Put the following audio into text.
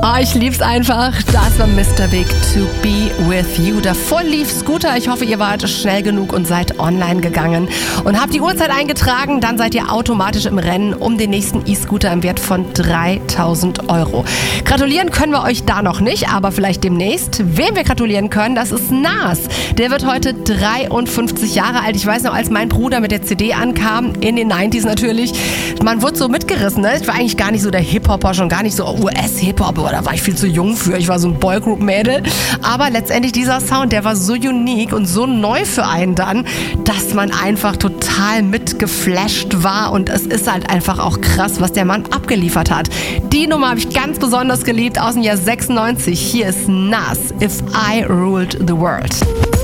Ich lieb's einfach. Das war Mr. Big, To Be With You. Davor lief Scooter. Ich hoffe, ihr wart schnell genug und seid online gegangen und habt die Uhrzeit eingetragen. Dann seid ihr automatisch im Rennen um den nächsten E-Scooter im Wert von 3.000 €. Gratulieren können wir euch da noch nicht, aber vielleicht demnächst. Wem wir gratulieren können, das ist Nas. Der wird heute 53 Jahre alt. Ich weiß noch, als mein Bruder mit der CD ankam, in den 90s natürlich, man wurde so mitgerissen. Ne? Ich war eigentlich gar nicht so der Hip-Hopper, schon gar nicht so US-Hip-Hop, aber da war ich viel zu jung für. Ich war so ein Boygroup-Mädel. Aber letztendlich dieser Sound, der war so unique und so neu für einen dann, dass man einfach total mitgeflasht war. Und es ist halt einfach auch krass, was der Mann abgeliefert hat. Die Nummer habe ich ganz besonders geliebt aus dem Jahr 96. Hier ist Nas, If I Ruled the World.